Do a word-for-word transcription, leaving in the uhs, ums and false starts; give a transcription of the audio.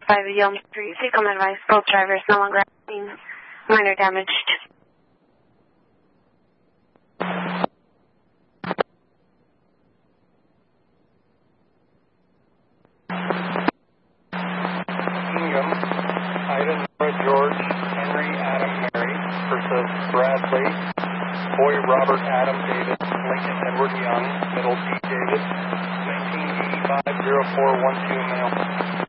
five Yelm Street. Become advised, both drivers no longer having minor damage. Ingham, Ida, Nora, George, Henry, Adam, Mary versus Bradley, Boy, Robert, Adam, David, Lincoln, Edward, Young, Middle, D. David, nineteen eighty-five, oh four one two, male.